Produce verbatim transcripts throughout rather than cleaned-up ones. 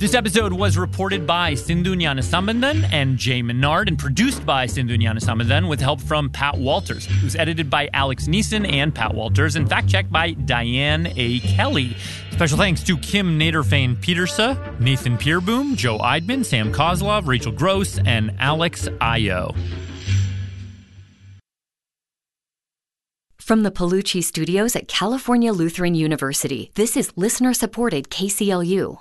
This episode was reported by Sindhu Gnanasambandhan and Jay Menard and produced by Sindhu Gnanasambandhan with help from Pat Walters. It was edited by Alex Neeson and Pat Walters and fact-checked by Diane A. Kelly. Special thanks to Kim Naderfane-Petersa, Nathan Pierboom, Joe Eidman, Sam Kozlov, Rachel Gross, and Alex Ayo. From the Palucci Studios at California Lutheran University, this is listener-supported K C L U.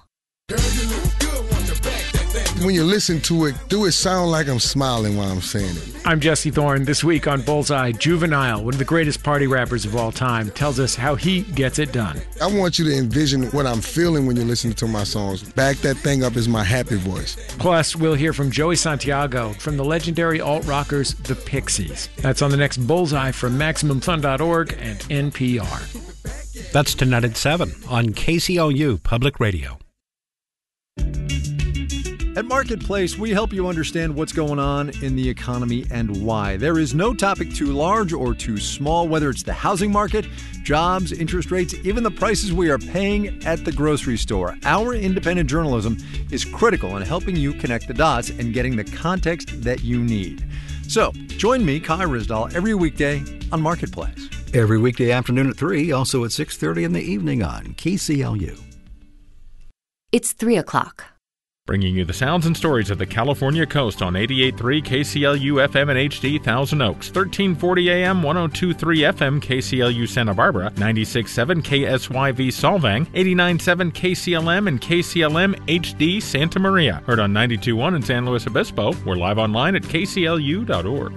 When you listen to it, do it sound like I'm smiling while I'm saying it. I'm Jesse Thorne. This week on Bullseye, Juvenile, one of the greatest party rappers of all time, tells us how he gets it done. I want you to envision what I'm feeling when you're listening to my songs. Back that thing up is my happy voice. Plus, we'll hear from Joey Santiago from the legendary alt-rockers The Pixies. That's on the next Bullseye from Maximum Fun dot org and N P R. That's tonight at seven on K C L U Public Radio. At Marketplace, we help you understand what's going on in the economy and why. There is no topic too large or too small, whether it's the housing market, jobs, interest rates, even the prices we are paying at the grocery store. Our independent journalism is critical in helping you connect the dots and getting the context that you need. So, join me, Kai Ryssdal, every weekday on Marketplace. Every weekday afternoon at three, also at six thirty in the evening on K C L U. It's three o'clock. Bringing you the sounds and stories of the California coast on eighty-eight point three K C L U F M and H D Thousand Oaks, thirteen forty A M, one oh two point three F M K C L U Santa Barbara, ninety-six point seven K S Y V Solvang, eighty-nine point seven K C L M and K C L M H D Santa Maria. Heard on ninety-two point one in San Luis Obispo. We're live online at K C L U dot org.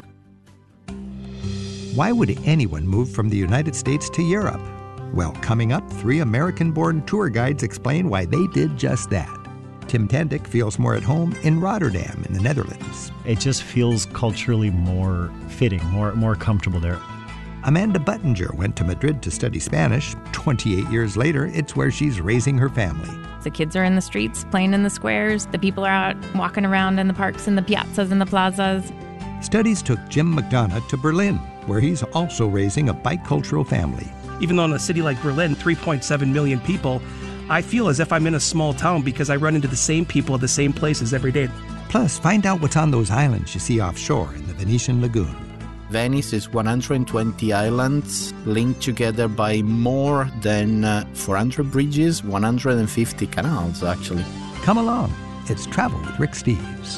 Why would anyone move from the United States to Europe? Well, coming up, three American-born tour guides explain why they did just that. Tim Tendick feels more at home in Rotterdam in the Netherlands. It just feels culturally more fitting, more more comfortable there. Amanda Buttinger went to Madrid to study Spanish. twenty-eight years later, it's where she's raising her family. The kids are in the streets, playing in the squares. The people are out walking around in the parks and the piazzas and the plazas. Studies took Jim McDonough to Berlin, where he's also raising a bicultural family. Even though in a city like Berlin, three point seven million people, I feel as if I'm in a small town because I run into the same people at the same places every day. Plus, find out what's on those islands you see offshore in the Venetian Lagoon. Venice is one hundred twenty islands linked together by more than uh, four hundred bridges, one hundred fifty canals, actually. Come along. It's Travel with Rick Steves.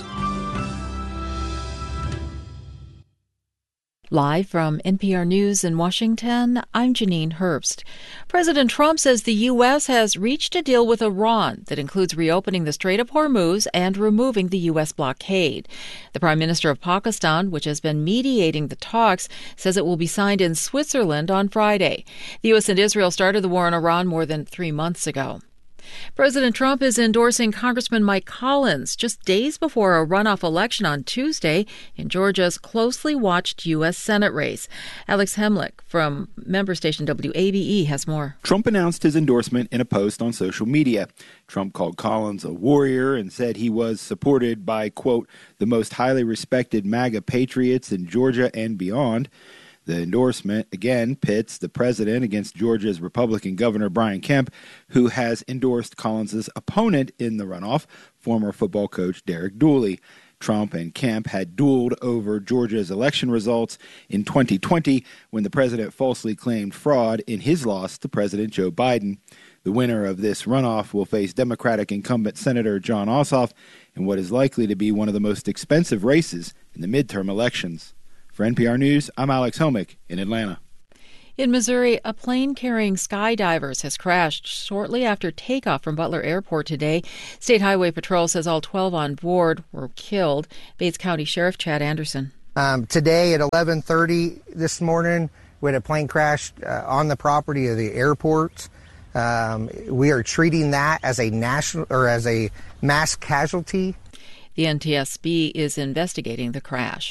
Live from N P R News in Washington, I'm Janine Herbst. President Trump says the U S has reached a deal with Iran that includes reopening the Strait of Hormuz and removing the U S blockade. The Prime Minister of Pakistan, which has been mediating the talks, says it will be signed in Switzerland on Friday. The U S and Israel started the war in Iran more than three months ago. President Trump is endorsing Congressman Mike Collins just days before a runoff election on Tuesday in Georgia's closely watched U S Senate race. Alex Hemlick from member station W A B E has more. Trump announced his endorsement in a post on social media. Trump called Collins a warrior and said he was supported by, quote, the most highly respected MAGA patriots in Georgia and beyond. The endorsement, again, pits the president against Georgia's Republican Governor Brian Kemp, who has endorsed Collins' opponent in the runoff, former football coach Derek Dooley. Trump and Kemp had dueled over Georgia's election results in twenty twenty when the president falsely claimed fraud in his loss to President Joe Biden. The winner of this runoff will face Democratic incumbent Senator Jon Ossoff in what is likely to be one of the most expensive races in the midterm elections. For N P R News, I'm Alex Homick in Atlanta. In Missouri, a plane carrying skydivers has crashed shortly after takeoff from Butler Airport today. State Highway Patrol says all twelve on board were killed. Bates County Sheriff Chad Anderson. Um, today at eleven thirty this morning, we had a plane crash uh, on the property of the airport. Um, we are treating that as a national or as a mass casualty. The N T S B is investigating the crash.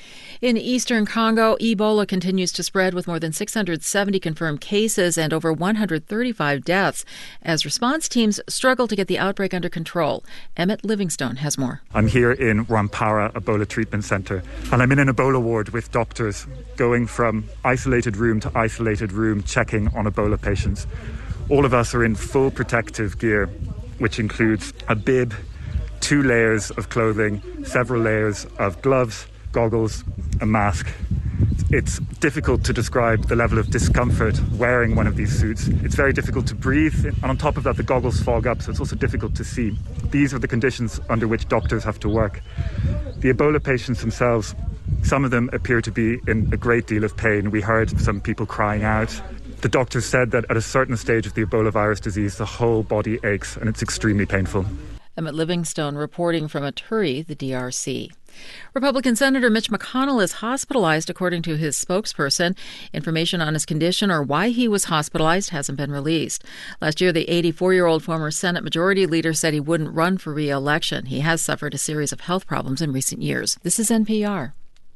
In eastern Congo, Ebola continues to spread with more than six hundred seventy confirmed cases and over one hundred thirty-five deaths as response teams struggle to get the outbreak under control. Emmett Livingstone has more. I'm here in Rwampara Ebola Treatment Centre, and I'm in an Ebola ward with doctors going from isolated room to isolated room checking on Ebola patients. All of us are in full protective gear. which includes a bib, two layers of clothing, several layers of gloves, goggles, a mask. It's difficult to describe the level of discomfort wearing one of these suits. It's very difficult to breathe, and on top of that, the goggles fog up, so it's also difficult to see. These are the conditions under which doctors have to work. The Ebola patients themselves, some of them appear to be in a great deal of pain. We heard some people crying out. The doctors said that at a certain stage of the Ebola virus disease, the whole body aches, and it's extremely painful. Emmett Livingstone reporting from Ituri, the D R C. Republican Senator Mitch McConnell is hospitalized, according to his spokesperson. Information on his condition or why he was hospitalized hasn't been released. Last year, the eighty-four-year-old former Senate Majority Leader said he wouldn't run for re-election. He has suffered a series of health problems in recent years. This is N P R.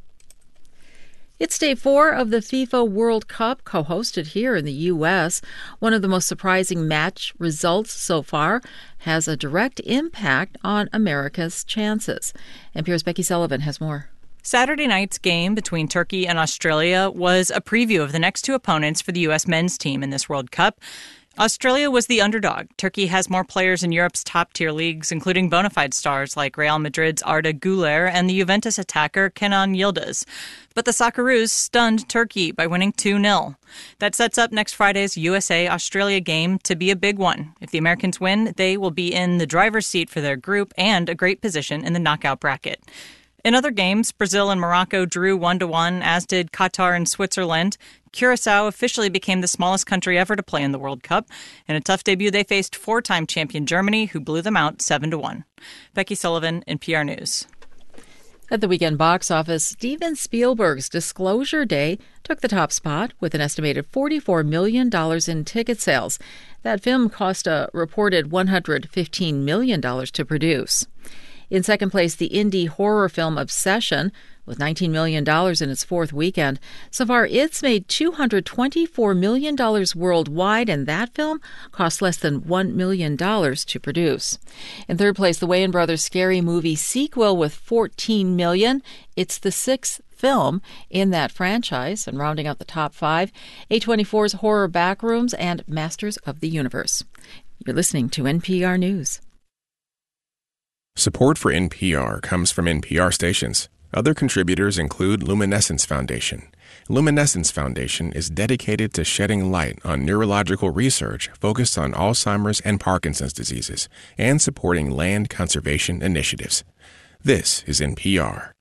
It's day four of the FIFA World Cup, co-hosted here in the U S. One of the most surprising match results so far has a direct impact on America's chances. N P R's Becky Sullivan has more. Saturday night's game between Turkey and Australia was a preview of the next two opponents for the U S men's team in this World Cup. Australia was the underdog. Turkey has more players in Europe's top-tier leagues, including bona fide stars like Real Madrid's Arda Güler and the Juventus attacker Kenan Yildiz. But the Socceroos stunned Turkey by winning two nil. That sets up next Friday's U S A-Australia game to be a big one. If the Americans win, they will be in the driver's seat for their group and a great position in the knockout bracket. In other games, Brazil and Morocco drew one to one, as did Qatar and Switzerland. Curaçao officially became the smallest country ever to play in the World Cup. In a tough debut, they faced four-time champion Germany, who blew them out seven to one. Becky Sullivan, N P R News. At the weekend box office, Steven Spielberg's Disclosure Day took the top spot with an estimated forty-four million dollars in ticket sales. That film cost a reported one hundred fifteen million dollars to produce. In second place, the indie horror film Obsession, with nineteen million dollars in its fourth weekend. So far, it's made two hundred twenty-four million dollars worldwide, and that film cost less than one million dollars to produce. In third place, the Wayans Brothers Scary Movie sequel with fourteen million dollars. It's the sixth film in that franchise, and rounding out the top five, A twenty-four's Horror Backrooms and Masters of the Universe. You're listening to N P R News. Support for N P R comes from N P R stations. Other contributors include Luminescence Foundation. Luminescence Foundation is dedicated to shedding light on neurological research focused on Alzheimer's and Parkinson's diseases and supporting land conservation initiatives. This is N P R.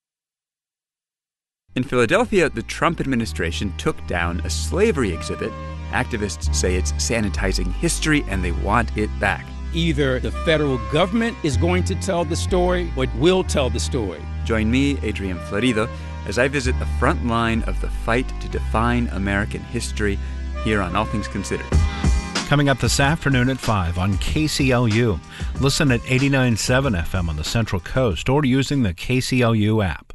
In Philadelphia, the Trump administration took down a slavery exhibit. Activists say it's sanitizing history and they want it back. Either the federal government is going to tell the story or will tell the story. Join me, Adrian Florido, as I visit the front line of the fight to define American history here on All Things Considered. Coming up this afternoon at five on K C L U. Listen at eighty-nine point seven F M on the Central Coast or using the K C L U app.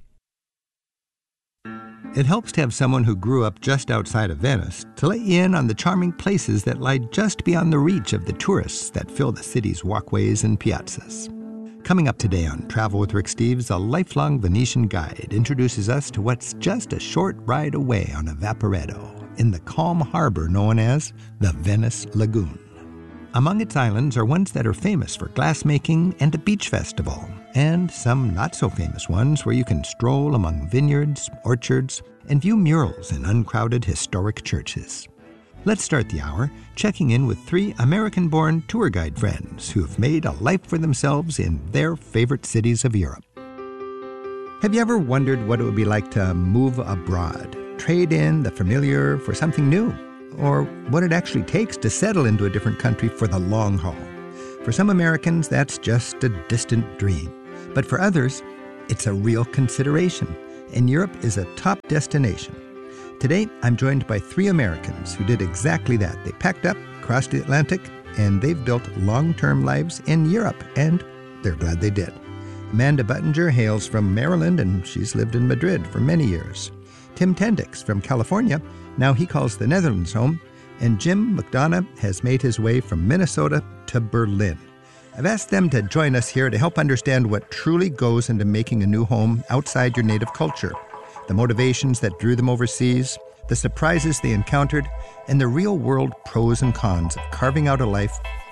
It helps to have someone who grew up just outside of Venice to let you in on the charming places that lie just beyond the reach of the tourists that fill the city's walkways and piazzas. Coming up today on Travel with Rick Steves, a lifelong Venetian guide introduces us to what's just a short ride away on a Vaporetto in the calm harbor known as the Venice Lagoon. Among its islands are ones that are famous for glassmaking and a beach festival, and some not-so-famous ones where you can stroll among vineyards, orchards, and view murals in uncrowded historic churches. Let's start the hour checking in with three American-born tour guide friends who have made a life for themselves in their favorite cities of Europe. Have you ever wondered what it would be like to move abroad, trade in the familiar for something new? Or what it actually takes to settle into a different country for the long haul? For some Americans, that's just a distant dream. But for others, it's a real consideration, and Europe is a top destination. Today, I'm joined by three Americans who did exactly that. They packed up, crossed the Atlantic, and they've built long-term lives in Europe, and they're glad they did. Amanda Buttinger hails from Maryland, and she's lived in Madrid for many years. Tim Tendix from California, now he calls the Netherlands home, and Jim McDonough has made his way from Minnesota to Berlin. I've asked them to join us here to help understand what truly goes into making a new home outside your native culture, the motivations that drew them overseas, the surprises they encountered, and the real-world pros and cons of carving out a life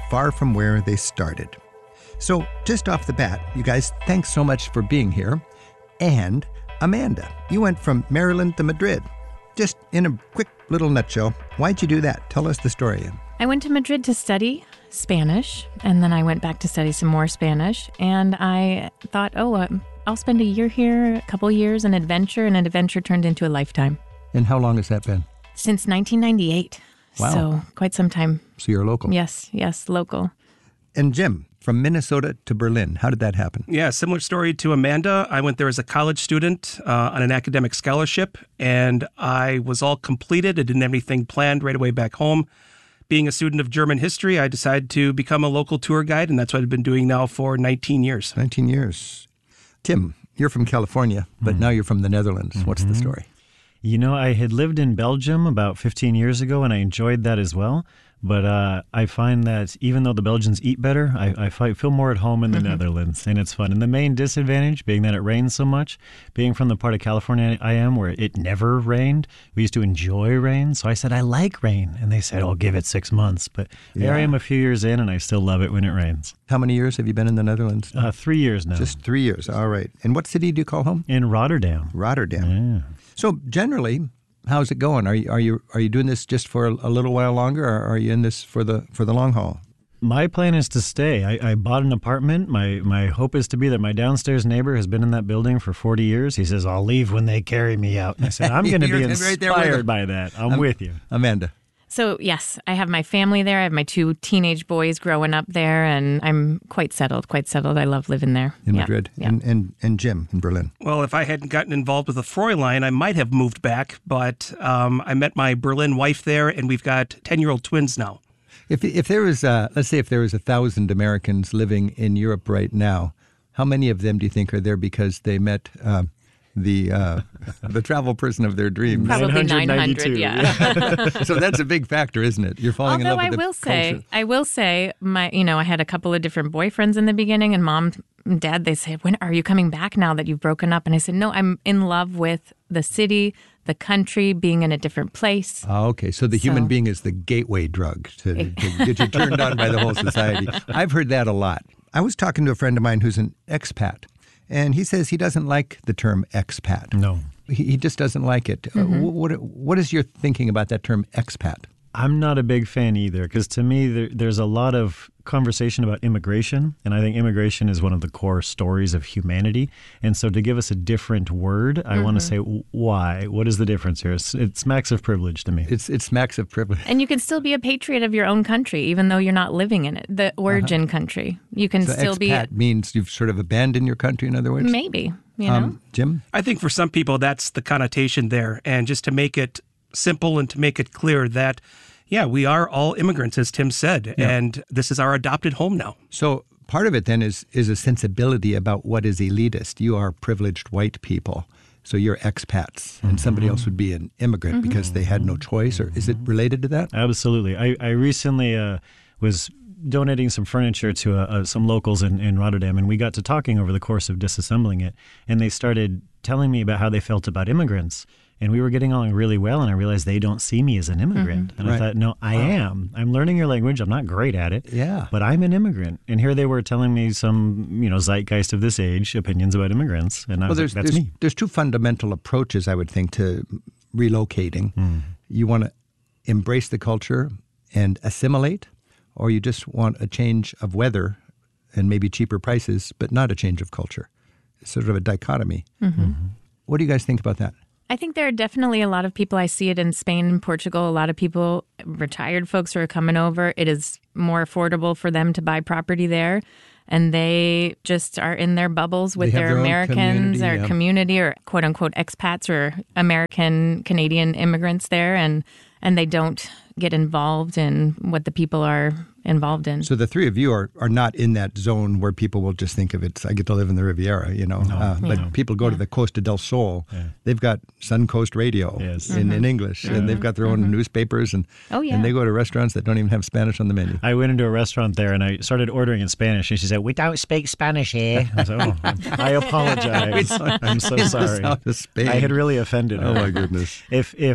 far from where they started. So, just off the bat, you guys, thanks so much for being here. And Amanda, you went from Maryland to Madrid. Just in a quick little nutshell, why'd you do that? Tell us the story. I went to Madrid to study Spanish, and then I went back to study some more Spanish. And I thought, oh, uh, I'll spend a year here, a couple years, an adventure, and an adventure turned into a lifetime. And how long has that been? Since nineteen ninety-eight. Wow. So quite some time. So you're local. Yes, yes, local. And Jim, from Minnesota to Berlin, how did that happen? Yeah, similar story to Amanda. I went there as a college student uh, on an academic scholarship, and I was all completed. I didn't have anything planned right away back home. Being a student of German history, I decided to become a local tour guide, and that's what I've been doing now for nineteen years. nineteen years. Tim, you're from California, but mm. now you're from the Netherlands. Mm-hmm. What's the story? You know, I had lived in Belgium about fifteen years ago, and I enjoyed that as well. But uh, I find that even though the Belgians eat better, I, I feel more at home in the mm-hmm. Netherlands, and it's fun. And the main disadvantage being that it rains so much, being from the part of California I am where it never rained, we used to enjoy rain. So I said, I like rain. And they said, oh, give it six months. But yeah. There I am a few years in, and I still love it when it rains. How many years have you been in the Netherlands? Uh, three years now. Just three years. All right. And what city do you call home? In Rotterdam. Rotterdam. Yeah. So generally, how's it going? Are you are you are you doing this just for a, a little while longer, or are you in this for the for the long haul? My plan is to stay. I, I bought an apartment. My my hope is to be that my downstairs neighbor has been in that building for forty years. He says, I'll leave when they carry me out. And I said, I'm going to be inspired right by that. I'm um, with you. Amanda. So, yes, I have my family there. I have my two teenage boys growing up there, and I'm quite settled, quite settled. I love living there. In yeah. Madrid. Yeah. And, and and Jim in Berlin. Well, if I hadn't gotten involved with the Fräulein, I might have moved back, but um, I met my Berlin wife there, and we've got ten-year-old twins now. If if there was, uh, let's say if there was a thousand Americans living in Europe right now, how many of them do you think are there because they met uh, the uh, the travel person of their dreams? Probably nine hundred, yeah. So that's a big factor, isn't it? You're falling Although in love I with the will say, culture. I will say, my you know, I had a couple of different boyfriends in the beginning, and mom and dad, they said, when are you coming back now that you've broken up? And I said, no, I'm in love with the city, the country, being in a different place. Oh, okay. So the so. human being is the gateway drug to, to get you turned on by the whole society. I've heard that a lot. I was talking to a friend of mine who's an expat, and he says he doesn't like the term expat. No. He, he just doesn't like it. Mm-hmm. Uh, what, what is your thinking about that term expat? I'm not a big fan either, because to me, there, there's a lot of conversation about immigration, and I think immigration is one of the core stories of humanity. And so to give us a different word, I mm-hmm. want to say, why? What is the difference here? It's, it smacks of privilege to me. It's it smacks of privilege. And you can still be a patriot of your own country, even though you're not living in it, the origin uh-huh. country. You can so still expat be... expat means you've sort of abandoned your country, in other words? Maybe, you know? Um, Jim? I think for some people, that's the connotation there. And just to make it simple and to make it clear that yeah, we are all immigrants, as Tim said, yeah. and this is our adopted home now. So part of it then is is a sensibility about what is elitist. You are privileged white people, so you're expats, mm-hmm. and somebody else would be an immigrant mm-hmm. because they had no choice. Or is it related to that? Absolutely. I, I recently uh, was donating some furniture to uh, uh, some locals in, in Rotterdam, and we got to talking over the course of disassembling it, and they started telling me about how they felt about immigrants. And we were getting along really well, and I realized they don't see me as an immigrant. Mm-hmm. And right. I thought, no, I wow. am. I'm learning your language. I'm not great at it. Yeah. But I'm an immigrant. And here they were telling me some, you know, zeitgeist of this age opinions about immigrants. And I well, was there's, like, that's there's, me. There's two fundamental approaches, I would think, to relocating. Mm. You want to embrace the culture and assimilate, or you just want a change of weather and maybe cheaper prices, but not a change of culture. It's sort of a dichotomy. Mm-hmm. Mm-hmm. What do you guys think about that? I think there are definitely a lot of people. I see it in Spain and Portugal. A lot of people, retired folks who are coming over. It is more affordable for them to buy property there. And they just are in their bubbles with their, their Americans or yeah. community or quote unquote expats or American Canadian immigrants there. And and they don't get involved in what the people are involved in. So the three of you are, are not in that zone where people will just think of it, I get to live in the Riviera, you know. No, uh, but no. people go yeah. to the Costa del Sol. Yeah. They've got Suncoast Radio yes. in, mm-hmm. in English, mm-hmm. and they've got their own mm-hmm. newspapers, and oh, yeah. and they go to restaurants that don't even have Spanish on the menu. I went into a restaurant there, and I started ordering in Spanish, and she said, "We don't speak Spanish here." I said, "Oh, I apologize. I'm so sorry. I had really offended her. Oh, my goodness. If if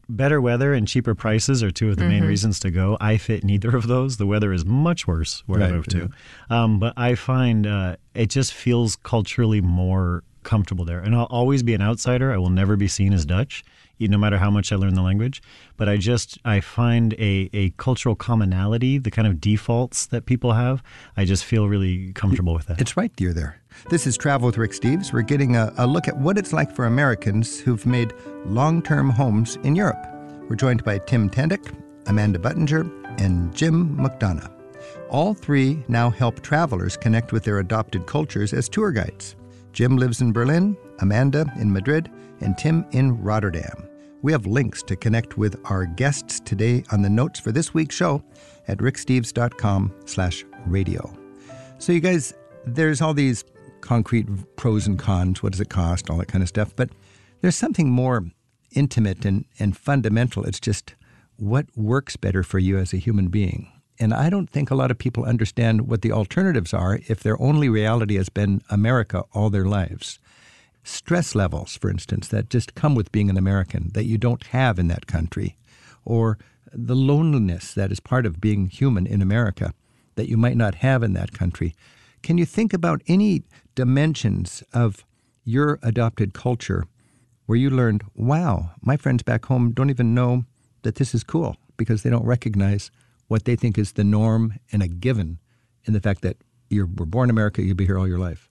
better weather and cheaper prices are two of the mm-hmm. main reasons to go. I fit neither of those. The weather is much worse where right, I moved yeah. to. Um, but I find uh, it just feels culturally more comfortable there. And I'll always be an outsider. I will never be seen as Dutch, no matter how much I learn the language. But I just, I find a, a cultural commonality, the kind of defaults that people have. I just feel really comfortable with that. It's right, you're there. This is Travel with Rick Steves. We're getting a, a look at what it's like for Americans who've made long-term homes in Europe. We're joined by Tim Tendick, Amanda Buttinger, and Jim McDonough. All three now help travelers connect with their adopted cultures as tour guides. Jim lives in Berlin, Amanda in Madrid, and Tim in Rotterdam. We have links to connect with our guests today on the notes for this week's show at ricksteves.com slash radio. So you guys, there's all these concrete pros and cons, what does it cost, all that kind of stuff, but there's something more intimate and, and fundamental. It's just what works better for you as a human being. And I don't think a lot of people understand what the alternatives are if their only reality has been America all their lives. Stress levels, for instance, that just come with being an American that you don't have in that country, or the loneliness that is part of being human in America that you might not have in that country. Can you think about any dimensions of your adopted culture where you learned, wow, my friends back home don't even know that this is cool because they don't recognize what they think is the norm and a given in the fact that you were born in America, you'll be here all your life?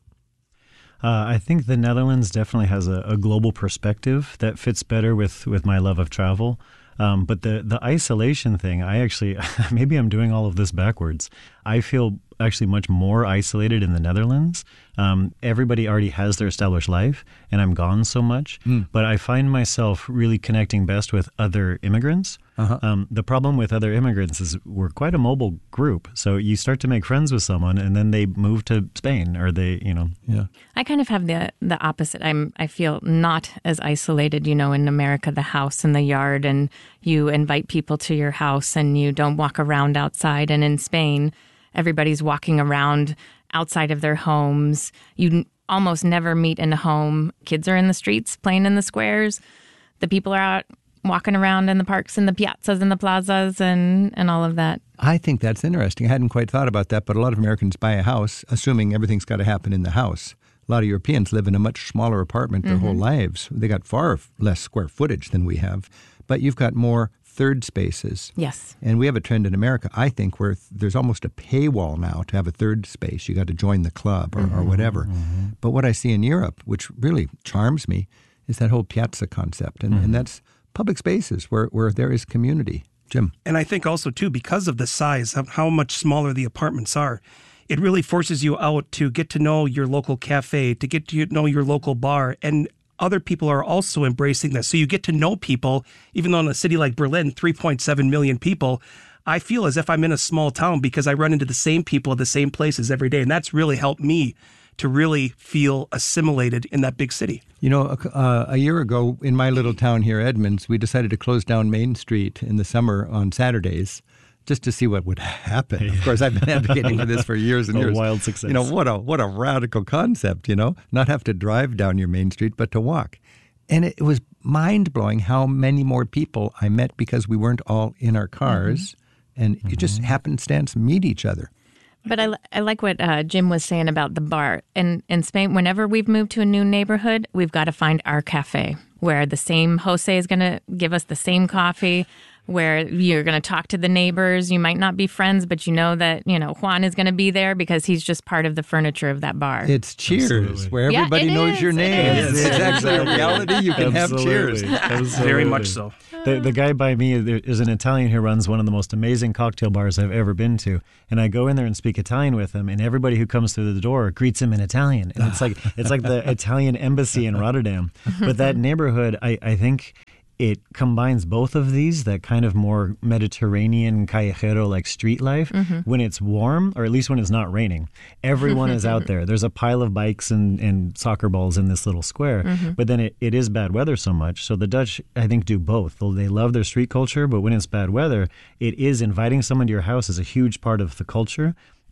Uh, I think the Netherlands definitely has a, a global perspective that fits better with, with my love of travel. Um, but the, the isolation thing, I actually, maybe I'm doing all of this backwards. I feel actually much more isolated in the Netherlands. Um, everybody already has their established life, and I'm gone so much. Mm. But I find myself really connecting best with other immigrants. Uh-huh. Um, the problem with other immigrants is we're quite a mobile group. So you start to make friends with someone, and then they move to Spain, or they, you know. Yeah. I kind of have the the opposite. I'm I feel not as isolated. You know, in America, the house and the yard, and you invite people to your house, and you don't walk around outside. And in Spain, everybody's walking around outside of their homes. You n- almost never meet in a home. Kids are in the streets playing in the squares. The people are out walking around in the parks and the piazzas and the plazas and, and all of that. I think that's interesting. I hadn't quite thought about that, but a lot of Americans buy a house assuming everything's got to happen in the house. A lot of Europeans live in a much smaller apartment their mm-hmm. whole lives. They got far less square footage than we have, but you've got more third spaces. Yes. And we have a trend in America, I think, where there's almost a paywall now to have a third space. You got to join the club or, mm-hmm. or whatever. Mm-hmm. But what I see in Europe, which really charms me, is that whole piazza concept. And, mm-hmm. and that's public spaces where, where there is community. Jim. And I think also, too, because of the size of how much smaller the apartments are, it really forces you out to get to know your local cafe, to get to know your local bar. And other people are also embracing this. So you get to know people, even though in a city like Berlin, three point seven million people, I feel as if I'm in a small town because I run into the same people at the same places every day. And that's really helped me to really feel assimilated in that big city. You know, uh, a year ago in my little town here, Edmonds, we decided to close down Main Street in the summer on Saturdays just to see what would happen. Of course, I've been advocating for this for years and a years. A wild success. You know, what a what a radical concept, you know, not have to drive down your Main Street, but to walk. And it was mind-blowing how many more people I met because we weren't all in our cars, mm-hmm. and mm-hmm. it just happenstance meet each other. But I, I like what uh, Jim was saying about the bar. In, in Spain, whenever we've moved to a new neighborhood, we've got to find our cafe where the same Jose is going to give us the same coffee, where you're going to talk to the neighbors. You might not be friends, but you know that, you know, Juan is going to be there because he's just part of the furniture of that bar. It's Cheers, Absolutely. Where everybody yeah, knows is. your name. It It's actually a reality. You can Absolutely. have Cheers. Absolutely. Very much so. The, the guy by me is an Italian who runs one of the most amazing cocktail bars I've ever been to. And I go in there and speak Italian with him, and everybody who comes through the door greets him in Italian. And it's like it's like the Italian embassy in Rotterdam. But that neighborhood, I, I think it combines both of these, that kind of more Mediterranean callejero, like street life, mm-hmm. when it's warm, or at least when it's not raining. Everyone is out there. There's a pile of bikes and, and soccer balls in this little square. Mm-hmm. But then it, it is bad weather so much. So the Dutch, I think, do both. They love their street culture, but when it's bad weather, it is inviting someone to your house is a huge part of the culture.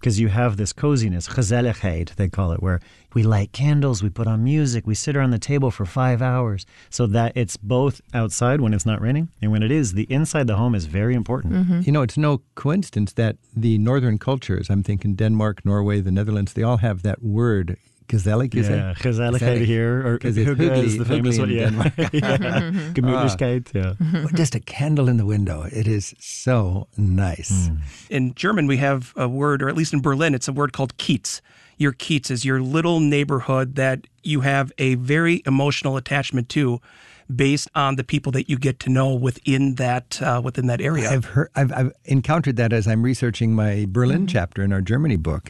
because you have this coziness, gezelligheid, they call it, where we light candles, we put on music, we sit around the table for five hours. So that it's both outside when it's not raining, and when it is, the inside the home is very important. Mm-hmm. You know, it's no coincidence that the northern cultures, I'm thinking Denmark, Norway, the Netherlands, they all have that word, gezellig, you yeah, say? Gezelligheid here, or Hygge is the famous one, yeah. yeah. Gemütlichkeit, uh, yeah. Just a candle in the window. It is so nice. Mm. In German, we have a word, or at least in Berlin, it's a word called Kiez. Your Kiez is your little neighborhood that you have a very emotional attachment to, based on the people that you get to know within that uh, within that area. I've heard, I've, I've encountered that as I'm researching my Berlin mm-hmm. chapter in our Germany book.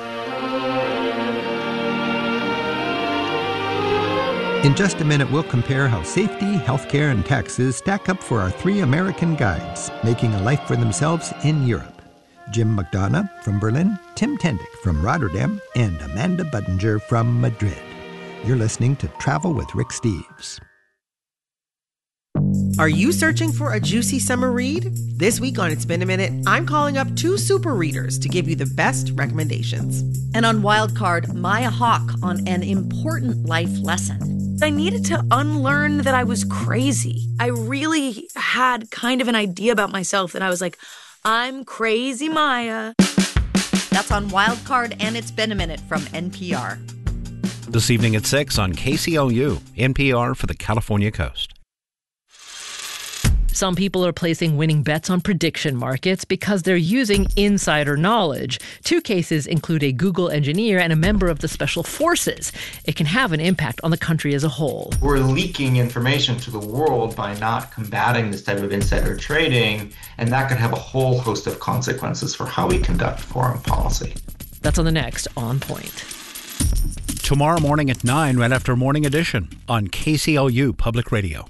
In just a minute, we'll compare how safety, healthcare, and taxes stack up for our three American guides making a life for themselves in Europe. Jim McDonough from Berlin, Tim Tendick from Rotterdam, and Amanda Buttinger from Madrid. You're listening to Travel with Rick Steves. Are you searching for a juicy summer read? This week on It's Been a Minute, I'm calling up two super readers to give you the best recommendations. And on Wildcard, Maya Hawke on an important life lesson. I needed to unlearn that I was crazy. I really had kind of an idea about myself that I was like, I'm crazy Maya. That's on Wildcard and It's Been a Minute from N P R. This evening at six on K C L U, N P R for the California Coast. Some people are placing winning bets on prediction markets because they're using insider knowledge. Two cases include a Google engineer and a member of the Special Forces. It can have an impact on the country as a whole. We're leaking information to the world by not combating this type of insider trading, and that could have a whole host of consequences for how we conduct foreign policy. That's on the next On Point. Tomorrow morning at nine, right after Morning Edition on K C L U Public Radio.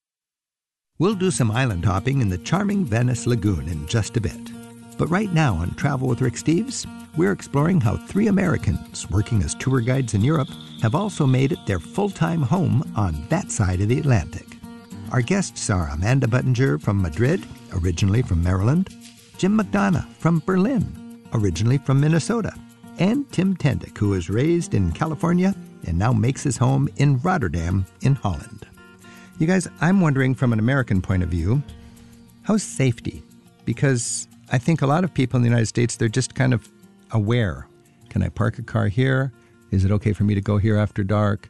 We'll do some island hopping in the charming Venice Lagoon in just a bit. But right now on Travel with Rick Steves, we're exploring how three Americans working as tour guides in Europe have also made it their full-time home on that side of the Atlantic. Our guests are Amanda Buttinger from Madrid, originally from Maryland, Jim McDonough from Berlin, originally from Minnesota, and Tim Tendick, who was raised in California and now makes his home in Rotterdam in Holland. You guys, I'm wondering from an American point of view, how's safety? Because I think a lot of people in the United States, they're just kind of aware. Can I park a car here? Is it okay for me to go here after dark?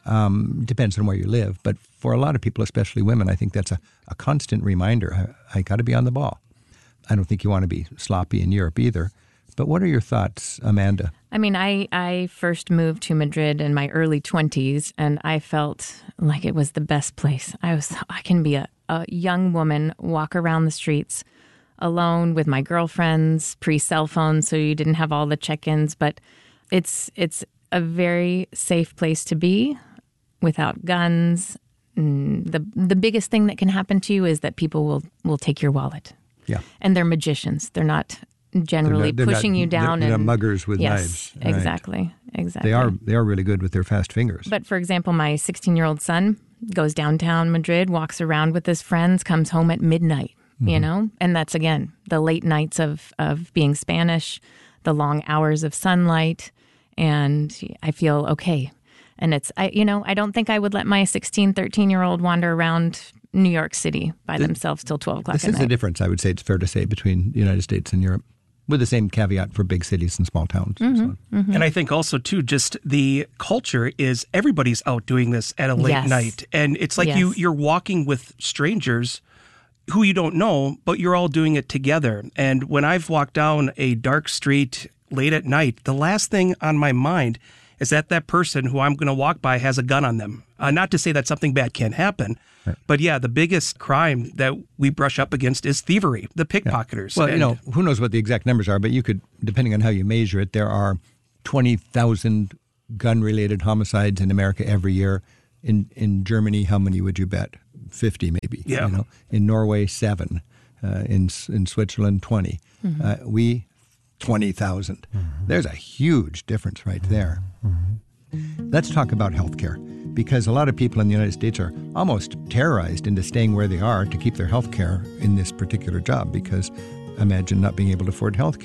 Um, depends on where you live. But for a lot of people, especially women, I think that's a, a constant reminder. I, I got to be on the ball. I don't think you want to be sloppy in Europe either. But what are your thoughts, Amanda? I mean, I, I first moved to Madrid in my early twenties, and I felt like it was the best place. I was I can be a, a young woman, walk around the streets alone with my girlfriends, pre-cell phone, so you didn't have all the check-ins. But it's it's a very safe place to be without guns. The the biggest thing that can happen to you is that people will, will take your wallet. Yeah. And they're magicians. They're not generally they're not, they're pushing not, you down. They're, they're and not muggers with yes, knives. Right. Exactly, exactly. They are they are really good with their fast fingers. But for example, my sixteen-year-old son goes downtown Madrid, walks around with his friends, comes home at midnight, mm-hmm. you know? And that's, again, the late nights of, of being Spanish, the long hours of sunlight, and I feel okay. And it's, I you know, I don't think I would let my sixteen, thirteen-year-old wander around New York City by this, themselves till twelve o'clock This at is night. the difference, I would say, it's fair to say, between the United States and Europe. With the same caveat for big cities and small towns. Mm-hmm, and so on. mm-hmm. And I think also, too, just the culture is everybody's out doing this at a late yes. night. And it's like yes. you, you're walking with strangers who you don't know, but you're all doing it together. And when I've walked down a dark street late at night, the last thing on my mind is that that person who I'm going to walk by has a gun on them. Uh, not to say that something bad can't happen, right. but yeah, the biggest crime that we brush up against is thievery, the pickpocketers. Yeah. Well, and, you know, who knows what the exact numbers are, but you could, depending on how you measure it, there are twenty thousand gun-related homicides in America every year. In in Germany, how many would you bet? fifty maybe. Yeah. You know? In Norway, seven. Uh, in in Switzerland, twenty. Mm-hmm. Uh, we, twenty thousand. Mm-hmm. There's a huge difference right there. Mm-hmm. Let's talk about healthcare, because a lot of people in the United States are almost terrorized into staying where they are to keep their health care in this particular job, because imagine not being able to afford health care.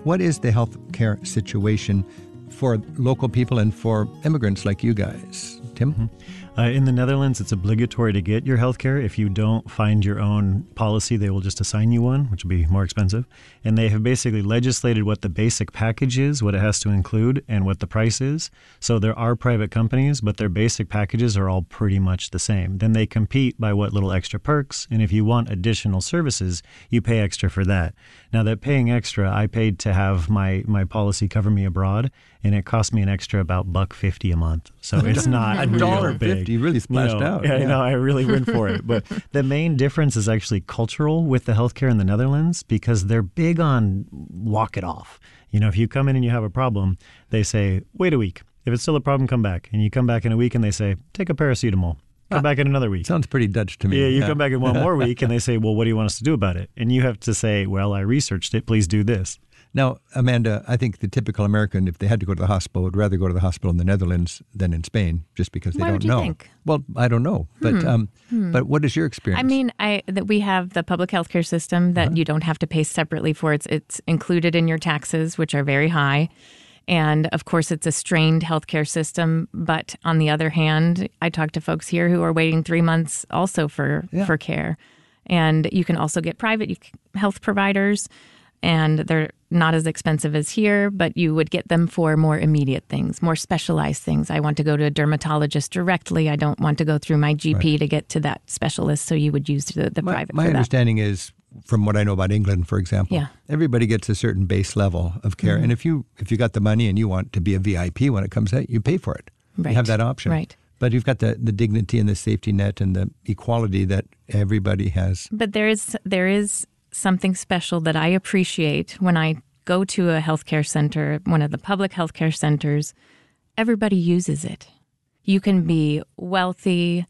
What is the health care situation for local people and for immigrants like you guys? Tim? Mm-hmm. Uh, in the Netherlands, it's obligatory to get your health care. If you don't find your own policy, they will just assign you one, which will be more expensive. And they have basically legislated what the basic package is, what it has to include, and what the price is. So there are private companies, but their basic packages are all pretty much the same. Then they compete by what little extra perks. And if you want additional services, you pay extra for that. Now, that paying extra, I paid to have my, my policy cover me abroad, and it cost me an extra about buck fifty a month. So it's not a dollar big. You really splashed you know, out. Yeah, Yeah. I know. I really went for it. But the main difference is actually cultural with the healthcare in the Netherlands, because they're big on walk it off. You know, if you come in and you have a problem, they say, wait a week. If it's still a problem, come back. And you come back in a week and they say, take a paracetamol. Come Ah, back in another week. Sounds pretty Dutch to me. Yeah, you come back in one more week and they say, well, what do you want us to do about it? And you have to say, well, I researched it. Please do this. Now, Amanda, I think the typical American, if they had to go to the hospital, would rather go to the hospital in the Netherlands than in Spain, just because they Why don't would you know. think? Well, I don't know, but Hmm. um, Hmm. but what is your experience? I mean, I that we have the public healthcare system that you don't have to pay separately for. It's it's included in your taxes, which are very high. And of course, it's a strained healthcare system. But on the other hand, I talk to folks here who are waiting three months also for, Yeah. for care. And you can also get private you c- health providers, and they're not as expensive as here, but you would get them for more immediate things, more specialized things. I want to go to a dermatologist directly. I don't want to go through my G P Right. to get to that specialist, so you would use the, the my, private my for that. understanding is, from what I know about England, for example, Yeah. everybody gets a certain base level of care, Mhm. and if you if you got the money and you want to be a V I P when it comes out, you pay for it. Right. You have that option. Right. But you've got the, the dignity and the safety net and the equality that everybody has. But there is there is something special that I appreciate when I go to a healthcare center, one of the public healthcare centers. Everybody uses it. You can be wealthy,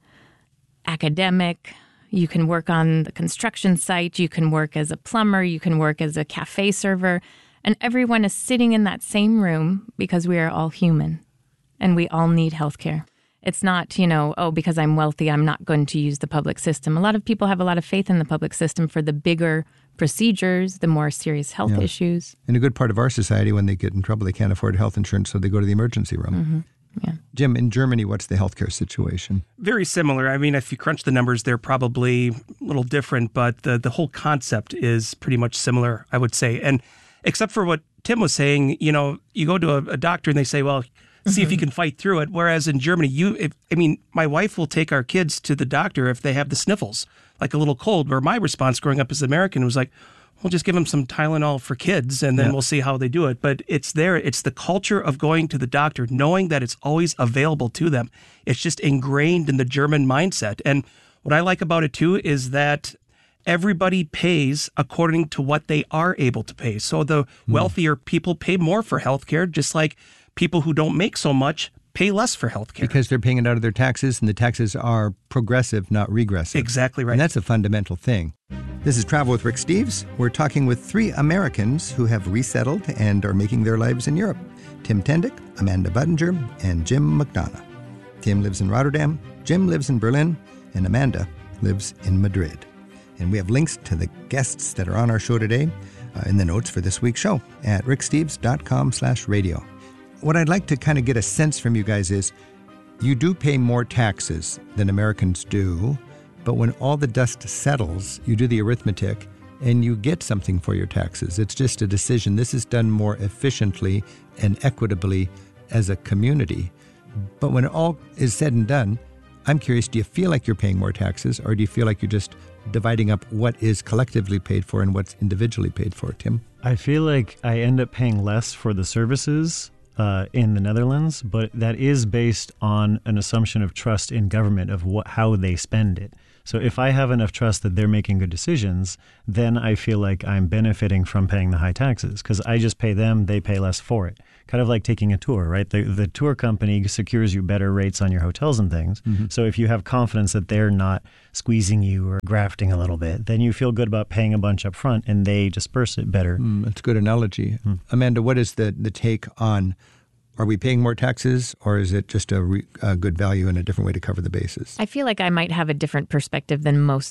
academic. You can work on the construction site. You can work as a plumber. You can work as a cafe server. And everyone is sitting in that same room because we are all human and we all need healthcare. It's not, you know, oh, because I'm wealthy, I'm not going to use the public system. A lot of people have a lot of faith in the public system for the bigger procedures, the more serious health Yeah. issues. And a good part of our society, when they get in trouble, they can't afford health insurance, so they go to the emergency room. Mm-hmm. Yeah. Jim, in Germany, what's the healthcare situation? Very similar. I mean, if you crunch the numbers, they're probably a little different, but the, the whole concept is pretty much similar, I would say. And except for what Tim was saying, you know, you go to a, a doctor and they say, well, see if you can fight through it. Whereas in Germany, you, if, I mean, my wife will take our kids to the doctor if they have the sniffles, like a little cold, where my response growing up as an American was like, we'll just give them some Tylenol for kids and then Yeah. we'll see how they do it. But it's there. It's the culture of going to the doctor, knowing that it's always available to them. It's just ingrained in the German mindset. And what I like about it too is that everybody pays according to what they are able to pay. So the wealthier people pay more for healthcare, just like people who don't make so much pay less for healthcare. Because they're paying it out of their taxes, and the taxes are progressive, not regressive. Exactly right. And that's a fundamental thing. This is Travel with Rick Steves. We're talking with three Americans who have resettled and are making their lives in Europe. Tim Tendick, Amanda Budinger, and Jim McDonough. Tim lives in Rotterdam, Jim lives in Berlin, and Amanda lives in Madrid. And we have links to the guests that are on our show today uh, in the notes for this week's show at ricksteves.com slash radio. What I'd like to kind of get a sense from you guys is you do pay more taxes than Americans do, but when all the dust settles, you do the arithmetic and you get something for your taxes. It's just a decision. This is done more efficiently and equitably as a community. But when all is said and done, I'm curious, do you feel like you're paying more taxes, or do you feel like you're just dividing up what is collectively paid for and what's individually paid for, Tim? I feel like I end up paying less for the services uh, in the Netherlands, but that is based on an assumption of trust in government of what how they spend it. So if I have enough trust that they're making good decisions, then I feel like I'm benefiting from paying the high taxes because I just pay them, they pay less for it. Kind of like taking a tour, right? The the tour company secures you better rates on your hotels and things. Mm-hmm. So if you have confidence that they're not squeezing you or grafting a little bit, then you feel good about paying a bunch up front and they disperse it better. Mm, that's a good analogy. Mm. Amanda, what is the, the take on, are we paying more taxes, or is it just a, re, a good value and a different way to cover the bases? I feel like I might have a different perspective than most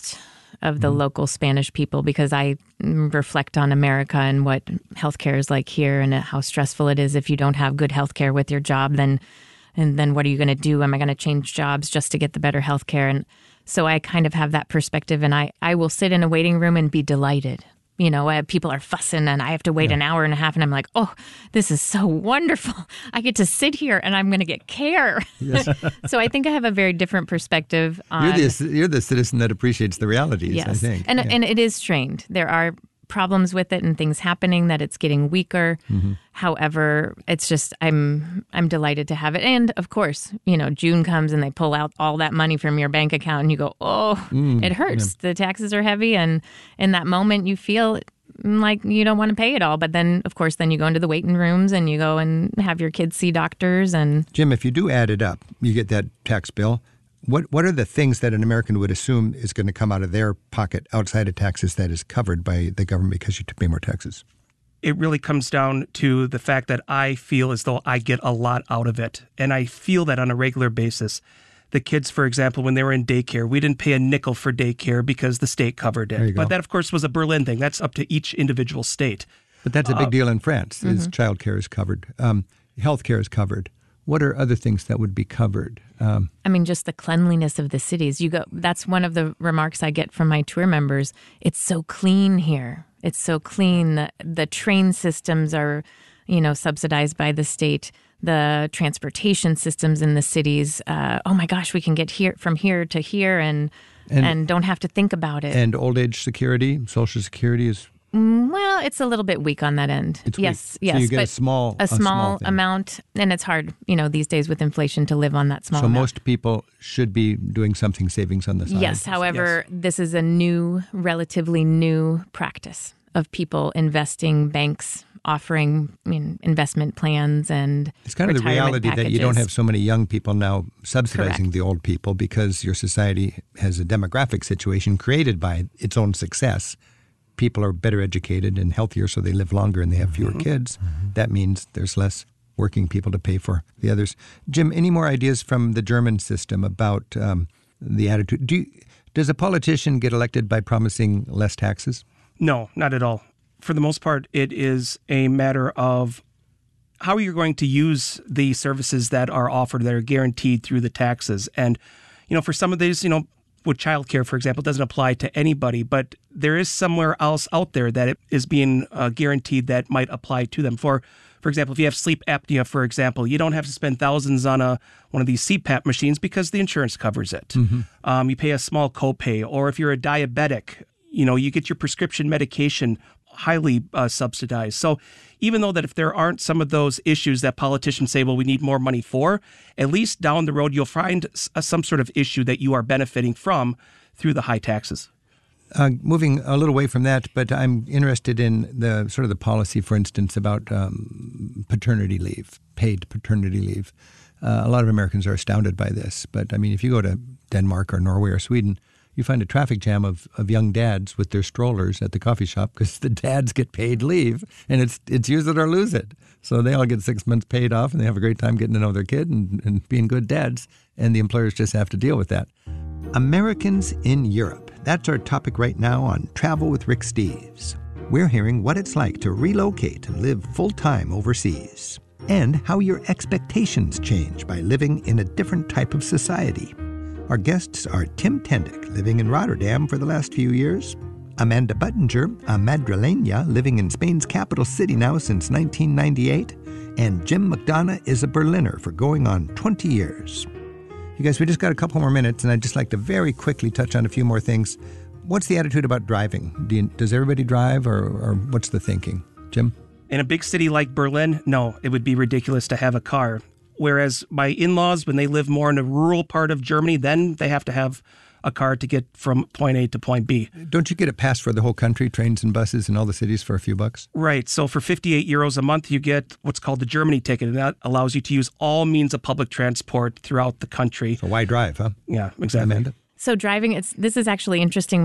of the mm-hmm. local Spanish people because I reflect on America and what healthcare is like here and how stressful it is if you don't have good healthcare with your job. Then, and then what are you going to do? Am I going to change jobs just to get the better healthcare? And so I kind of have that perspective, and I, I will sit in a waiting room and be delighted. You know, uh, people are fussing and I have to wait yeah. an hour and a half and I'm like, oh, this is so wonderful. I get to sit here and I'm going to get care. Yes. So I think I have a very different perspective on... You're the, you're the citizen that appreciates the realities, yes. I think. And, yeah. and it is strained. There are problems with it and things happening that it's getting weaker. Mm-hmm. However, it's just I'm I'm delighted to have it. And of course, you know, June comes and they pull out all that money from your bank account and you go, oh, mm, it hurts. Yeah. The taxes are heavy. And in that moment, you feel like you don't want to pay it all. But then, of course, then you go into the waiting rooms and you go and have your kids see doctors. And Jim, if you do add it up, you get that tax bill. What what are the things that an American would assume is going to come out of their pocket outside of taxes that is covered by the government because you pay more taxes? It really comes down to the fact that I feel as though I get a lot out of it. And I feel that on a regular basis. The kids, for example, when they were in daycare, we didn't pay a nickel for daycare because the state covered it. But that, of course, was a Berlin thing. That's up to each individual state. But that's a big uh, deal in France, is mm-hmm. child care is covered. Um, health care is covered. What are other things that would be covered? Um, I mean, just the cleanliness of the cities. You go. That's one of the remarks I get from my tour members. It's so clean here. It's so clean. The, the train systems are, you know, subsidized by the state. The transportation systems in the cities. Uh, oh my gosh, we can get here from here to here and, and and don't have to think about it. And old age security, Social Security is. Well, it's a little bit weak on that end. It's yes, weak. yes. So you get but a small, a a small, small amount, and it's hard, you know, these days with inflation to live on that small so amount. So most people should be doing something savings on the side. Yes, however, yes. This is a new, relatively new practice of people investing, banks offering I mean, investment plans and it's kind of the reality packages. That you don't have so many young people now subsidizing Correct. The old people because your society has a demographic situation created by its own success. People are better educated and healthier, so they live longer and they have fewer mm-hmm. kids. Mm-hmm. That means there's less working people to pay for the others. Jim, any more ideas from the German system about um, the attitude? Do you, does a politician get elected by promising less taxes? No, not at all. For the most part, it is a matter of how you're going to use the services that are offered that are guaranteed through the taxes. And, you know, for some of these, you know, with childcare, for example, doesn't apply to anybody, but there is somewhere else out there that it is being uh, guaranteed that might apply to them. For for example, if you have sleep apnea, for example, you don't have to spend thousands on a one of these C PAP machines because the insurance covers it. Mm-hmm. Um, you pay a small copay. Or if you're a diabetic, you know, you get your prescription medication highly uh, subsidized. So even though that if there aren't some of those issues that politicians say, well, we need more money for, at least down the road, you'll find a, some sort of issue that you are benefiting from through the high taxes. Uh, moving a little away from that, but I'm interested in the sort of the policy, for instance, about um, paternity leave, paid paternity leave. Uh, a lot of Americans are astounded by this. But I mean, if you go to Denmark or Norway or Sweden, you find a traffic jam of, of young dads with their strollers at the coffee shop because the dads get paid leave, and it's it's use it or lose it. So they all get six months paid off, and they have a great time getting to know their kid and, and being good dads, and the employers just have to deal with that. Americans in Europe. That's our topic right now on Travel with Rick Steves. We're hearing what it's like to relocate and live full-time overseas, and how your expectations change by living in a different type of society. Our guests are Tim Tendick, living in Rotterdam for the last few years, Amanda Buttinger, a Madrileña living in Spain's capital city now since nineteen ninety-eight, and Jim McDonough is a Berliner for going on twenty years. You guys, we just got a couple more minutes, and I'd just like to very quickly touch on a few more things. What's the attitude about driving? Do you, does everybody drive, or, or what's the thinking? Jim? In a big city like Berlin, no, it would be ridiculous to have a car. Whereas my in-laws, when they live more in a rural part of Germany, then they have to have a car to get from point A to point B. Don't you get a pass for the whole country, trains and buses in all the cities for a few bucks? Right. So for fifty-eight euros a month, you get what's called the Germany ticket, and that allows you to use all means of public transport throughout the country. So why drive, huh? Yeah, exactly. Amanda? So driving, it's this is actually interesting.